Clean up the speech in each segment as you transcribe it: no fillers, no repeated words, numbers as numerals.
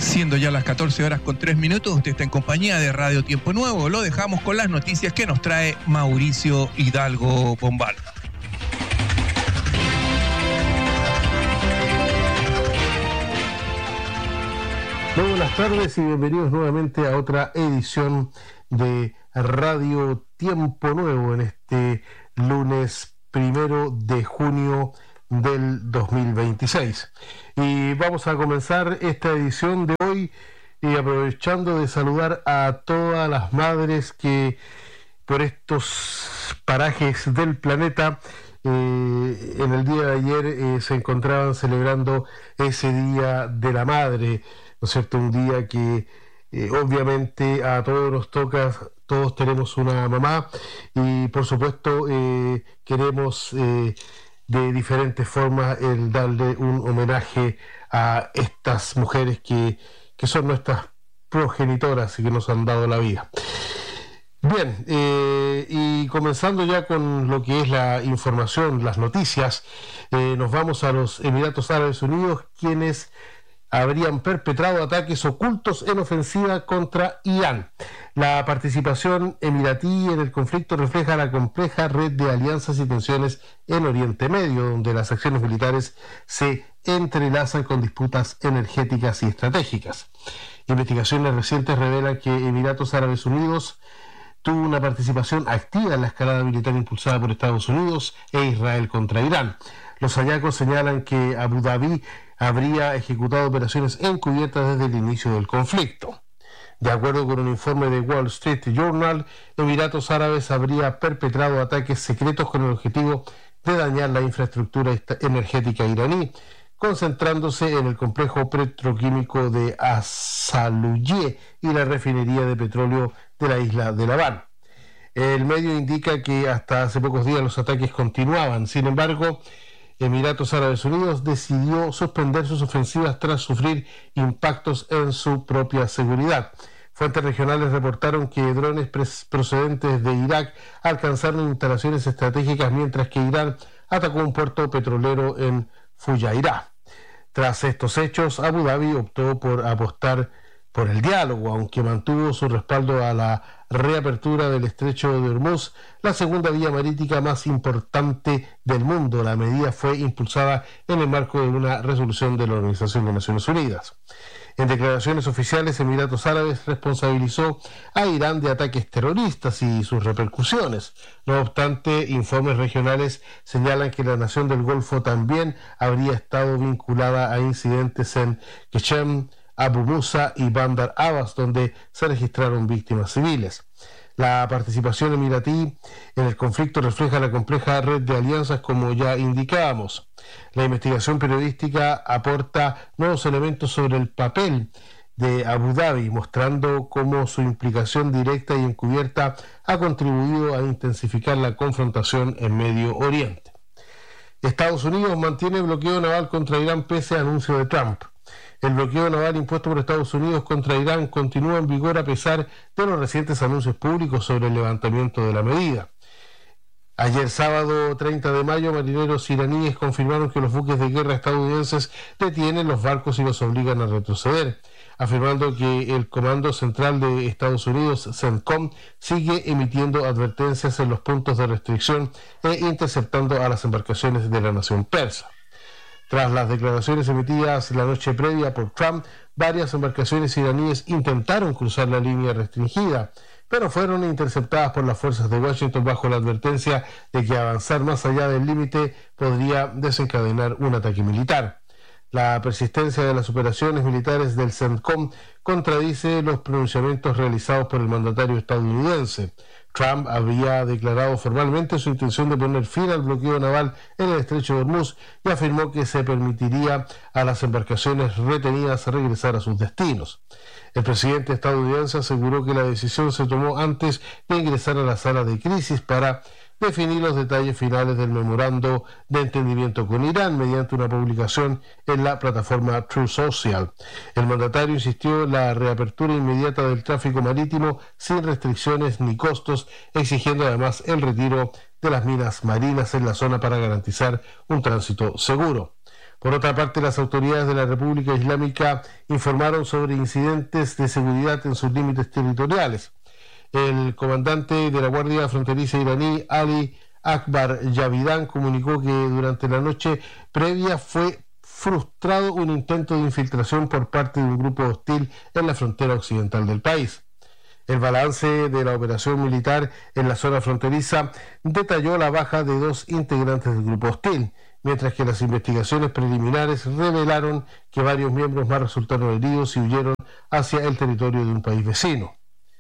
Siendo ya las 14:03, usted está en compañía de Radio Tiempo Nuevo. Lo dejamos con las noticias que nos trae Mauricio Hidalgo Bombal. Muy buenas tardes y bienvenidos nuevamente a otra edición de Radio Tiempo Nuevo en este lunes 1 de junio del 2026. Y vamos a comenzar esta edición de hoy aprovechando de saludar a todas las madres que por estos parajes del planeta en el día de ayer se encontraban celebrando ese Día de la Madre, ¿no es cierto? Un día que obviamente a todos nos toca, todos tenemos una mamá y por supuesto queremos de diferentes formas el darle un homenaje a estas mujeres que son nuestras progenitoras y que nos han dado la vida. Bien, y comenzando ya con lo que es la información, las noticias, nos vamos a los Emiratos Árabes Unidos, quienes habrían perpetrado ataques ocultos en ofensiva contra Irán. La participación emiratí en el conflicto refleja la compleja red de alianzas y tensiones en Oriente Medio, donde las acciones militares se entrelazan con disputas energéticas y estratégicas. Investigaciones recientes revelan que Emiratos Árabes Unidos tuvo una participación activa en la escalada militar impulsada por Estados Unidos e Israel contra Irán. Los hallazgos señalan que Abu Dhabi habría ejecutado operaciones encubiertas desde el inicio del conflicto. De acuerdo con un informe de Wall Street Journal, Emiratos Árabes habría perpetrado ataques secretos con el objetivo de dañar la infraestructura energética iraní, concentrándose en el complejo petroquímico de As-Saluye y la refinería de petróleo de la isla de Labán. El medio indica que hasta hace pocos días los ataques continuaban. Sin embargo, Emiratos Árabes Unidos decidió suspender sus ofensivas tras sufrir impactos en su propia seguridad. Fuentes regionales reportaron que drones procedentes de Irak alcanzaron instalaciones estratégicas mientras que Irán atacó un puerto petrolero en Fujairah. Tras estos hechos, Abu Dhabi optó por apostar por el diálogo, aunque mantuvo su respaldo a la reapertura del estrecho de Hormuz, la segunda vía marítima más importante del mundo. La medida fue impulsada en el marco de una resolución de la Organización de Naciones Unidas. En declaraciones oficiales, Emiratos Árabes responsabilizó a Irán de ataques terroristas y sus repercusiones. No obstante, informes regionales señalan que la nación del Golfo también habría estado vinculada a incidentes en Qeshm, Abu Musa y Bandar Abbas, donde se registraron víctimas civiles. La participación emiratí en el conflicto refleja la compleja red de alianzas, como ya indicábamos. La investigación periodística aporta nuevos elementos sobre el papel de Abu Dhabi, mostrando cómo su implicación directa y encubierta ha contribuido a intensificar la confrontación en Medio Oriente. Estados Unidos mantiene bloqueo naval contra Irán pese a anuncio de Trump. El bloqueo naval impuesto por Estados Unidos contra Irán continúa en vigor a pesar de los recientes anuncios públicos sobre el levantamiento de la medida. Ayer sábado 30 de mayo, marineros iraníes confirmaron que los buques de guerra estadounidenses detienen los barcos y los obligan a retroceder, afirmando que el Comando Central de Estados Unidos, CENTCOM, sigue emitiendo advertencias en los puntos de restricción e interceptando a las embarcaciones de la nación persa. Tras las declaraciones emitidas la noche previa por Trump, varias embarcaciones iraníes intentaron cruzar la línea restringida, pero fueron interceptadas por las fuerzas de Washington bajo la advertencia de que avanzar más allá del límite podría desencadenar un ataque militar. La persistencia de las operaciones militares del CENTCOM contradice los pronunciamientos realizados por el mandatario estadounidense. Trump había declarado formalmente su intención de poner fin al bloqueo naval en el estrecho de Hormuz y afirmó que se permitiría a las embarcaciones retenidas regresar a sus destinos. El presidente estadounidense aseguró que la decisión se tomó antes de ingresar a la sala de crisis para definir los detalles finales del memorando de entendimiento con Irán mediante una publicación en la plataforma Truth Social. El mandatario insistió en la reapertura inmediata del tráfico marítimo sin restricciones ni costos, exigiendo además el retiro de las minas marinas en la zona para garantizar un tránsito seguro. Por otra parte, las autoridades de la República Islámica informaron sobre incidentes de seguridad en sus límites territoriales. El comandante de la Guardia Fronteriza iraní, Ali Akbar Javidan, comunicó que durante la noche previa fue frustrado un intento de infiltración por parte de un grupo hostil en la frontera occidental del país. El balance de la operación militar en la zona fronteriza detalló la baja de 2 integrantes del grupo hostil, mientras que las investigaciones preliminares revelaron que varios miembros más resultaron heridos y huyeron hacia el territorio de un país vecino.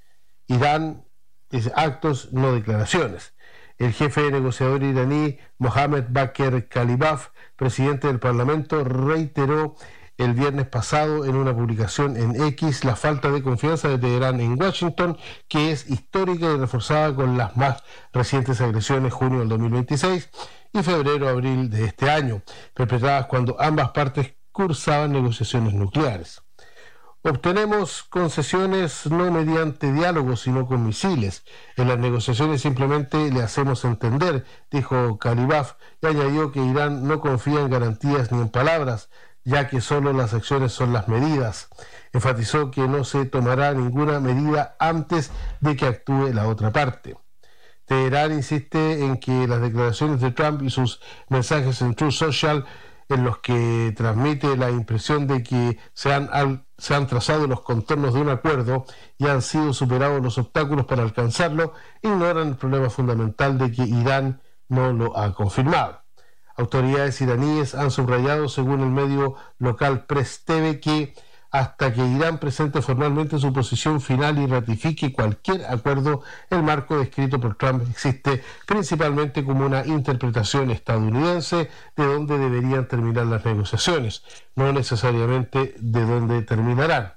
Irán dice actos, no declaraciones. El jefe negociador iraní Mohammad Bakr Kalibaf, presidente del Parlamento, reiteró el viernes pasado en una publicación en X la falta de confianza de Teherán en Washington, que es histórica y reforzada con las más recientes agresiones junio del 2026 y febrero-abril de este año, perpetradas cuando ambas partes cursaban negociaciones nucleares. Obtenemos concesiones no mediante diálogo, sino con misiles. En las negociaciones simplemente le hacemos entender, dijo Kalibaf, y añadió que Irán no confía en garantías ni en palabras, ya que solo las acciones son las medidas. Enfatizó que no se tomará ninguna medida antes de que actúe la otra parte. Teherán insiste en que las declaraciones de Trump y sus mensajes en Truth Social, en los que transmite la impresión de que se han trazado los contornos de un acuerdo y han sido superados los obstáculos para alcanzarlo, ignoran el problema fundamental de que Irán no lo ha confirmado. Autoridades iraníes han subrayado, según el medio local Press TV, que hasta que Irán presente formalmente su posición final y ratifique cualquier acuerdo, el marco descrito por Trump existe principalmente como una interpretación estadounidense de dónde deberían terminar las negociaciones, no necesariamente de dónde terminarán.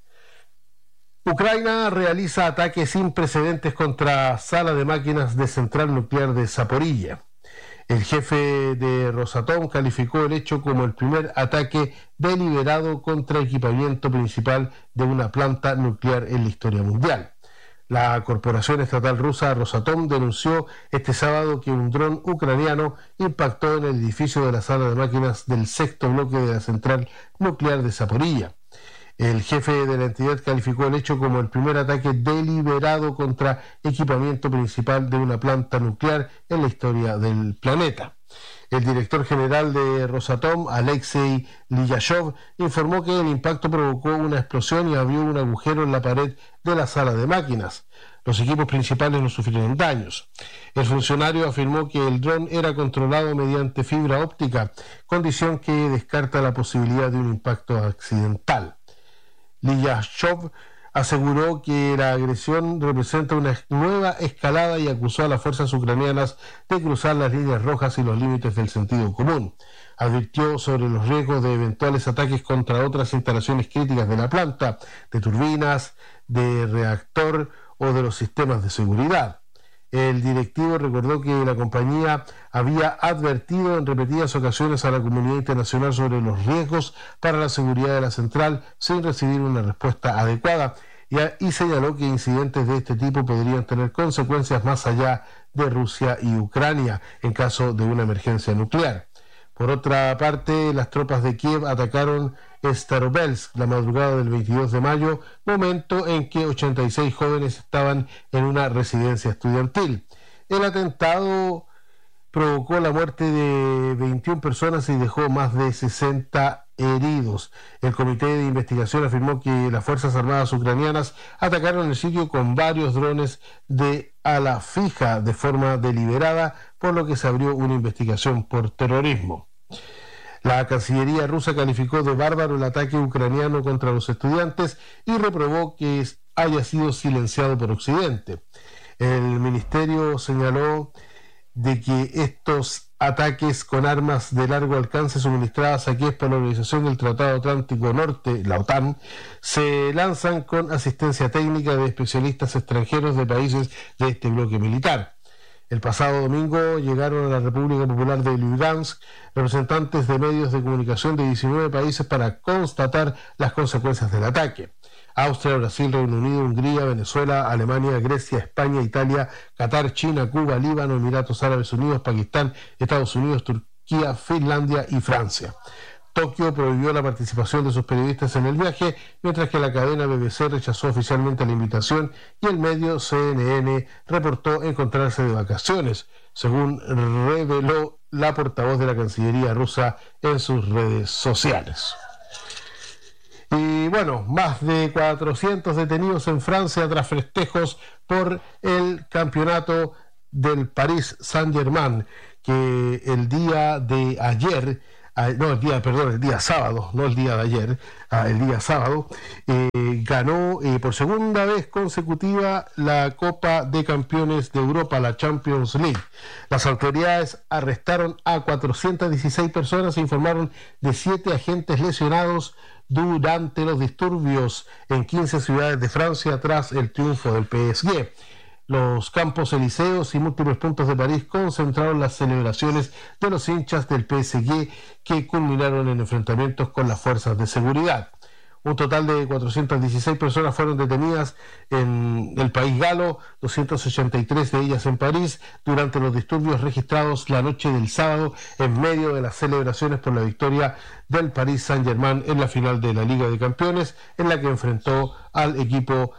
Ucrania realiza ataques sin precedentes contra sala de máquinas de central nuclear de Zaporilla. El jefe de Rosatom calificó el hecho como el primer ataque deliberado contra equipamiento principal de una planta nuclear en la historia mundial. La corporación estatal rusa Rosatom denunció este sábado que un dron ucraniano impactó en el edificio de la sala de máquinas del 6º bloque de la central nuclear de Zaporilla. El jefe de la entidad calificó el hecho como el primer ataque deliberado contra equipamiento principal de una planta nuclear en la historia del planeta. El director general de Rosatom, Alexei Lyashov, informó que el impacto provocó una explosión y abrió un agujero en la pared de la sala de máquinas. Los equipos principales no sufrieron daños. El funcionario afirmó que el dron era controlado mediante fibra óptica, condición que descarta la posibilidad de un impacto accidental. Lyashov aseguró que la agresión representa una nueva escalada y acusó a las fuerzas ucranianas de cruzar las líneas rojas y los límites del sentido común. Advirtió sobre los riesgos de eventuales ataques contra otras instalaciones críticas de la planta, de turbinas, de reactor o de los sistemas de seguridad. El directivo recordó que la compañía había advertido en repetidas ocasiones a la comunidad internacional sobre los riesgos para la seguridad de la central sin recibir una respuesta adecuada y señaló que incidentes de este tipo podrían tener consecuencias más allá de Rusia y Ucrania en caso de una emergencia nuclear. Por otra parte, las tropas de Kiev atacaron Starovsk la madrugada del 22 de mayo, momento en que 86 jóvenes estaban en una residencia estudiantil. El atentado provocó la muerte de 21 personas y dejó más de 60 heridos. El comité de investigación afirmó que las Fuerzas Armadas ucranianas atacaron el sitio con varios drones de ala fija de forma deliberada, por lo que se abrió una investigación por terrorismo. La Cancillería rusa calificó de bárbaro el ataque ucraniano contra los estudiantes y reprobó que haya sido silenciado por Occidente. El ministerio señaló de que estos ataques con armas de largo alcance suministradas a Kiev por la Organización del Tratado Atlántico Norte, la OTAN, se lanzan con asistencia técnica de especialistas extranjeros de países de este bloque militar. El pasado domingo llegaron a la República Popular de Lugansk representantes de medios de comunicación de 19 países para constatar las consecuencias del ataque. Austria, Brasil, Reino Unido, Hungría, Venezuela, Alemania, Grecia, España, Italia, Qatar, China, Cuba, Líbano, Emiratos Árabes Unidos, Pakistán, Estados Unidos, Turquía, Finlandia y Francia. Tokio prohibió la participación de sus periodistas en el viaje, mientras que la cadena BBC rechazó oficialmente la invitación y el medio CNN reportó encontrarse de vacaciones, según reveló la portavoz de la Cancillería rusa en sus redes sociales. Y bueno, más de 400 detenidos en Francia tras festejos por el campeonato del Paris Saint-Germain, que el día sábado, ganó por segunda vez consecutiva la Copa de Campeones de Europa, la Champions League. Las autoridades arrestaron a 416 personas e informaron de 7 agentes lesionados durante los disturbios en 15 ciudades de Francia tras el triunfo del PSG. Los Campos Elíseos y múltiples puntos de París concentraron las celebraciones de los hinchas del PSG, que culminaron en enfrentamientos con las fuerzas de seguridad. Un total de 416 personas fueron detenidas en el país galo, 283 de ellas en París, durante los disturbios registrados la noche del sábado en medio de las celebraciones por la victoria del Paris Saint-Germain en la final de la Liga de Campeones, en la que enfrentó al equipo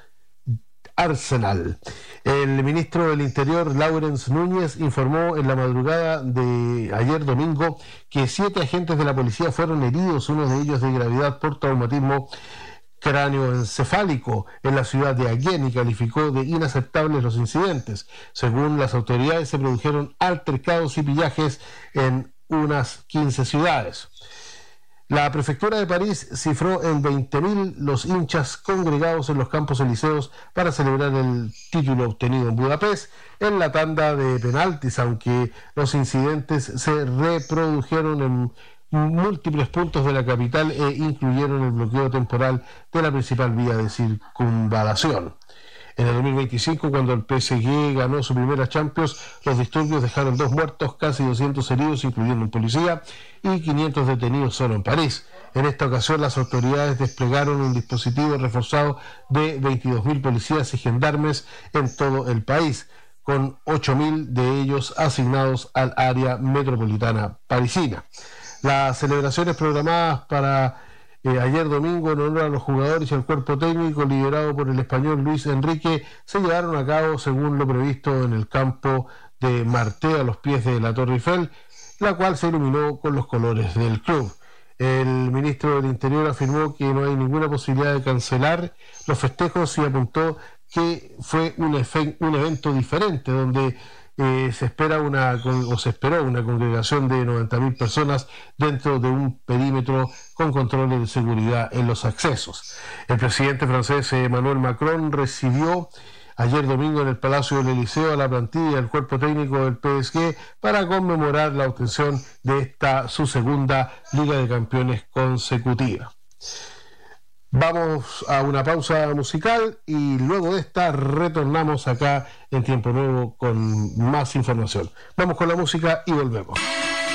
Arsenal. El ministro del Interior, Laurence Núñez, informó en la madrugada de ayer domingo que 7 agentes de la policía fueron heridos, uno de ellos de gravedad por traumatismo cráneoencefálico en la ciudad de Agen, y calificó de inaceptables los incidentes. Según las autoridades, se produjeron altercados y pillajes en unas 15 ciudades. La prefectura de París cifró en 20.000 los hinchas congregados en los Campos Elíseos para celebrar el título obtenido en Budapest en la tanda de penaltis, aunque los incidentes se reprodujeron en múltiples puntos de la capital e incluyeron el bloqueo temporal de la principal vía de circunvalación. En el 2025, cuando el PSG ganó su primera Champions, los disturbios dejaron 2 muertos, casi 200 heridos, incluyendo un policía, y 500 detenidos solo en París. En esta ocasión, las autoridades desplegaron un dispositivo reforzado de 22.000 policías y gendarmes en todo el país, con 8.000 de ellos asignados al área metropolitana parisina. Las celebraciones programadas para ayer domingo en honor a los jugadores y al cuerpo técnico liderado por el español Luis Enrique se llevaron a cabo según lo previsto en el campo de Marte, a los pies de la Torre Eiffel, la cual se iluminó con los colores del club. El ministro del Interior afirmó que no hay ninguna posibilidad de cancelar los festejos y apuntó que fue un evento diferente, donde se esperó una congregación de 90.000 personas dentro de un perímetro con controles de seguridad en los accesos. El presidente francés Emmanuel Macron recibió ayer domingo en el Palacio del Elíseo a la plantilla y al cuerpo técnico del PSG para conmemorar la obtención de su segunda Liga de Campeones consecutiva. Vamos a una pausa musical y luego de esta retornamos acá en Tiempo Nuevo con más información. Vamos con la música y volvemos.